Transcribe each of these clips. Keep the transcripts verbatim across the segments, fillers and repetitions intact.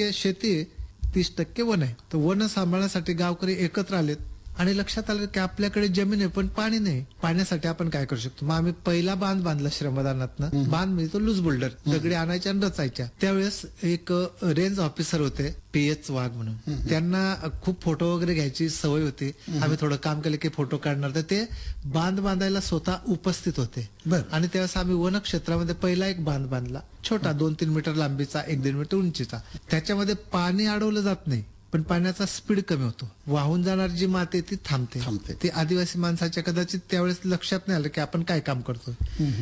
टक्के शेती आहे, तीस टक्के वन आहे. तर वन सांभाळण्यासाठी गावकरी एकत्र आलेत आणि लक्षात आलं की आपल्याकडे जमीन आहे पण पाणी नाही. पाण्यासाठी आपण काय करू शकतो. मग आम्ही पहिला बांध बांधला श्रमदानातनं. बांध म्हणजे तो लूज बोल्डर, दगडी आणायच्या आणि रचायच्या. त्यावेळेस एक रेंज ऑफिसर होते पी एच वाघ म्हणून, त्यांना खूप फोटो वगैरे घ्यायची सवय होती. आम्ही थोडं काम केलं की फोटो काढणार, तर ते बांध बांधायला स्वतः उपस्थित होते. आणि त्यावेळेस आम्ही वन क्षेत्रामध्ये पहिला एक बांध बांधला, छोटा दोन तीन मीटर लांबीचा, एक दीड मीटर उंचीचा. त्याच्यामध्ये पाणी अडवलं जात नाही पण पाण्याचा स्पीड कमी होतो. वाहून जाणारी जी माती ती थांबते थांबते ती आदिवासी माणसाच्या कदाचित त्यावेळेस लक्षात नाही आलं की आपण काय काम करतो.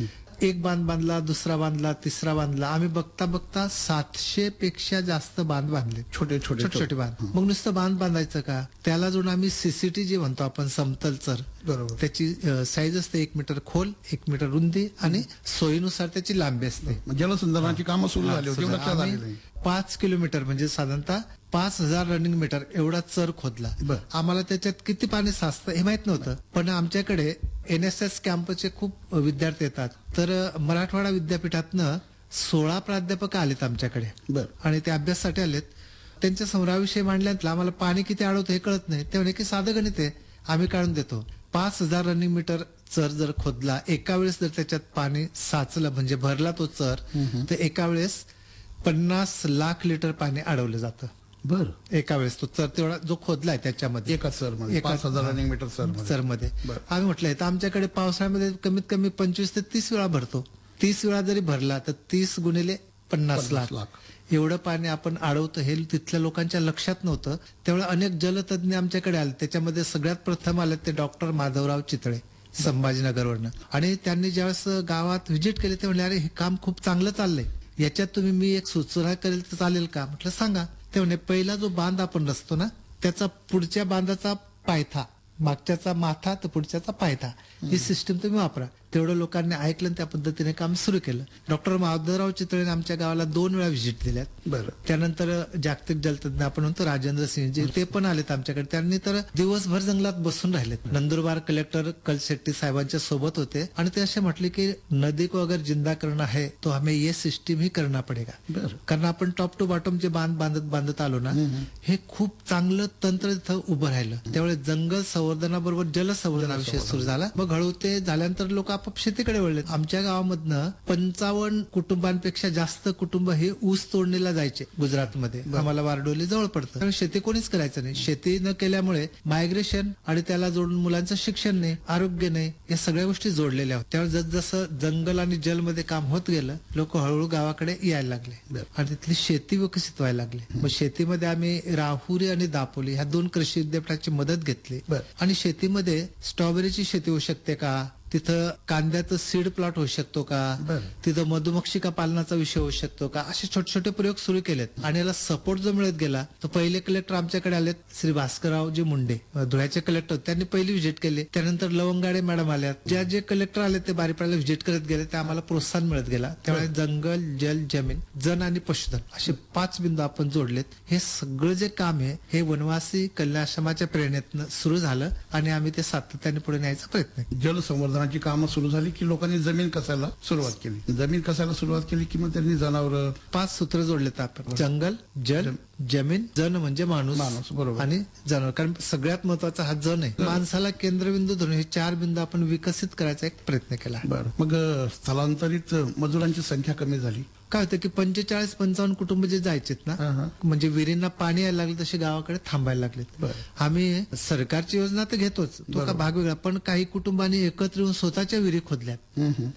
एक बांध बांधला, दुसरा बांधला, तिसरा बांधला. आम्ही बघता बघता सातशे पेक्षा जास्त बांध बांधले, छोटे छोटे छोटे बांध. मग नुसतं बांध बांधायचं का, त्याला जोडून आम्ही सीसीटी जे म्हणतो आपण समतल चर, बरोबर, त्याची साईज असते एक मीटर खोल, एक मीटर रुंदी आणि सोयीनुसार त्याची लांबी असते. जलसंधारणाची कामं सुरू झाली होती लक्षात आलेलं. पाच किलोमीटर म्हणजे साधारणतः पाच हजार रनिंग मीटर एवढा चर खोदला. आम्हाला त्याच्यात किती पाणी साचतं हे माहित नव्हतं. पण आमच्याकडे एन एस एस कॅम्पचे खूप विद्यार्थी येतात. तर मराठवाडा विद्यापीठातनं सोळा प्राध्यापक आलेत आमच्याकडे आणि ते अभ्यासासाठी आलेत. त्यांच्या समोराविषयी मांडल्यानंतर आम्हाला पाणी किती अडवतं हे कळत नाही. ते म्हणे की साधं गणित आहे, आम्ही काढून देतो. पाच हजार रनिंग मीटर चर जर खोदला, एका वेळेस जर त्याच्यात पाणी साचलं म्हणजे भरला तो चर, तर एका वेळेस पन्नास लाख लिटर पाणी अडवलं जातं. बर एका वेळेस तो चर तेवढा जो खोदलाय त्याच्यामध्ये एका सर मध्ये पाच हजार रनिंग मीटर सर सर मध्ये आम्ही म्हटलंय. तर आमच्याकडे पावसाळ्यामध्ये कमीत कमी पंचवीस ते तीस वेळा भरतो. तीस वेळा जरी भरला तर तीस गुणिले पन्नास लाख एवढं पाणी आपण अडवतो. हे तिथल्या लोकांच्या लक्षात नव्हतं. त्यावेळेला अनेक जलतज्ञ आमच्याकडे आले. त्याच्यामध्ये सगळ्यात प्रथम आले ते डॉक्टर माधवराव चितळे संभाजीनगरवरनं. आणि त्यांनी ज्यावेळेस गावात व्हिजिट केली ते म्हणले, अरे हे काम खूप चांगलं चाललंय, याच्यात तुम्ही मी एक सुचना करेल तर चालेल का. म्हटलं सांगा. ते म्हणे पहिला जो बांध आपण रचतो ना, त्याचा पुढच्या बांधाचा पायथा, मागच्याचा माथा तर पुढच्याचा पायथा, ही सिस्टीम तुम्ही वापरा. तेवढं लोकांनी ऐकलं आणि त्या पद्धतीने काम सुरू केलं. डॉक्टर माधवराव चितळेने आमच्या गावाला दोन वेळा व्हिजिट दिल्यात. बरं. त्यानंतर जागतिक जलतज्ञ आपण म्हणतो राजेंद्र सिंहजी, ते पण आलेत आमच्याकडे. त्यांनी तर दिवसभर जंगलात बसून राहिलेत. नंदुरबार कलेक्टर कलशेट्टी साहेबांच्या सोबत होते आणि ते असे म्हटले की नदी को अगर जिंदा करना है तो हमें ये सिस्टीम ही करना पडेगा. कारण आपण टॉप टू बॉटम जे बांध बांधत बांधत आलो ना, हे खूप चांगलं तंत्र तिथं उभं राहिलं. त्यावेळेस जंगल संवर्धनाबरोबर जलसंवर्धनाविषयी सुरू झाला. मग हळू ते झाल्यानंतर लोक आपोआप शेतीकडे वळले. आमच्या गावामधनं पंचावन्न कुटुंबांपेक्षा जास्त कुटुंब हे ऊस तोडणीला जायचे गुजरातमध्ये. आम्हाला वारडोली जवळ पडतं. कारण शेती कोणीच करायचं नाही. शेती न केल्यामुळे मायग्रेशन आणि त्याला जोडून मुलांचं शिक्षण नाही, आरोग्य नाही, या सगळ्या गोष्टी जोडलेल्या होत्या. त्यावेळेस जसं जंगल आणि जलमध्ये काम होत गेलं, लोक हळूहळू गावाकडे यायला लागले आणि तिथली शेती विकसित व्हायला लागली. मग शेतीमध्ये आम्ही राहुरी आणि दापोली ह्या दोन कृषी विद्यापीठाची मदत घेतली आणि शेतीमध्ये स्ट्रॉबेरीची शेती होऊ शकते का, तिथं कांद्याचं सीड प्लॉट होऊ शकतो का, तिथं मधुमक्षिका पालनाचा विषय होऊ शकतो का, असे छोटे छोटे प्रयोग सुरू केलेत. आणि याला सपोर्ट जो मिळत गेला, तर पहिले कलेक्टर आमच्याकडे आलेत श्री भास्कररावजी मुंडे, धुळ्याचे कलेक्टर, त्यांनी पहिली व्हिजिट केली. त्यानंतर लवंगाडे मॅडम आल्या. ज्या जे कलेक्टर आले ते बारीपाड्याला व्हिजिट करत गेले, ते आम्हाला प्रोत्साहन मिळत गेला. त्यामुळे जंगल, जल, जमीन, जन आणि पशुधन असे पाच बिंदू आपण जोडलेत. हे सगळं जे काम आहे हे वनवासी कल्याण आश्रमाच्या प्रेरणेतनं सुरू झालं आणि आम्ही ते सातत्याने पुढे न्यायचा प्रयत्न केला. जलसंवर्धन ची कामं सुरू झाली की लोकांनी जमीन कसायला सुरुवात केली. जमीन कसायला सुरुवात केली की मग त्यांनी जनावर, पाच सूत्र जोडलेत आपण: जंगल, जल, जमीन, जन म्हणजे माणूस, माणूस बरोबर, आणि जनावर. कारण सगळ्यात महत्वाचा हा जन आहे. माणसाला केंद्रबिंदू धरून हे चार बिंदू आपण विकसित करायचा एक प्रयत्न केला. बरं. मग स्थलांतरित मजुरांची संख्या कमी झाली. काय होतं की पंचेचाळीस पंचावन्न कुटुंब जे जायचेत ना, म्हणजे विहिरींना पाणी यायला लागलं तसे गावाकडे थांबायला लागलेत. आम्ही सरकारची योजना तर घेतोच, तो का भाग वेगळा, पण काही कुटुंबांनी एकत्र येऊन स्वतःच्या विहिरी खोदल्यात,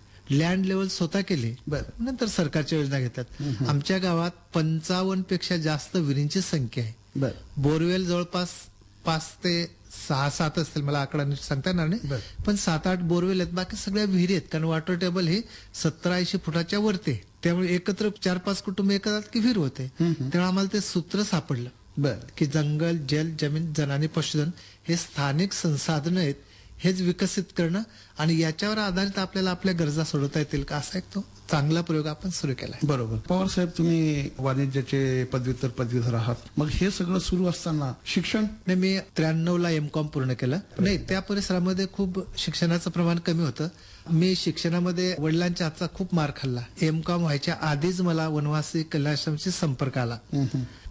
लँड लेवल स्वतः केली, नंतर सरकारच्या योजना घेतात. आमच्या गावात पंचावन्न पेक्षा जास्त विहिरींची संख्या आहे. बोरवेल जवळपास पाच ते सहा सात असतील, मला आकडा नीट सांगता येणार नाही, पण सात आठ बोरवेल आहेत. बाकी सगळ्या विहिरी आहेत. कारण वॉटर टेबल हे सत्तर ऐंशी फुटाच्या वरती, त्यामुळे एकत्र चार पाच कुटुंब एकत्र की विहीर होते. तेव्हा आम्हाला ते सूत्र सापडलं बर की जंगल, जल, जमीन, जन आणि पशुधन हे स्थानिक संसाधन आहेत, हेच विकसित करणं आणि याच्यावर आधारित आपल्याला आपल्या गरजा सोडवता येतील का, असा एक तो चांगला प्रयोग आपण सुरू केला. बरोबर. पवार साहेब, तुम्ही वाणिज्याचे पदव्युत्तर पदवीधर आहात. मग हे सगळं सुरू असताना शिक्षण? नाही, मी त्र्याण्णव ला एम कॉम पूर्ण केलं. नाही, त्या परिसरामध्ये खूप शिक्षणाचं प्रमाण कमी होतं. मी शिक्षणामध्ये वडिलांच्या हातचा खूप मार खाल्ला. एम कॉम व्हायच्या आधीच मला वनवासी कल्याण आश्रमशी संपर्क आला.